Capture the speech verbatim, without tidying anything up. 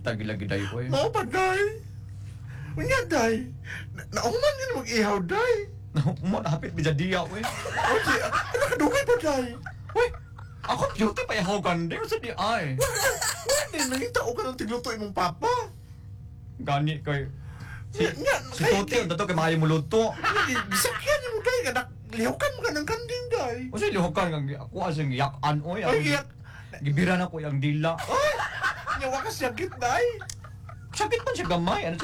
bisita gila-giday ko eh. Mao pa, day. Unya, day. Na- Nauman din mag-ihaw, day. Mo napit bijadiya ko eh. O, di, ano ka dugay pa, day? Uy, ako beauty pa yung ganda sa di ay. Hindi, nangitao ka ng tigluto imong papa. Gani kay si Nya, nya, si kay- Tuti ang dato kay maayo mo luto. Hindi, bisakyan mo, day. Kanak, lihukan mo ka ng kanding, day. O siya lihokan kang ako asing yakan oy. Ay, yak. Gibira na ko yung dila. Ay, nyawa ka siyagit, day. Sakit man siya gamay. Ano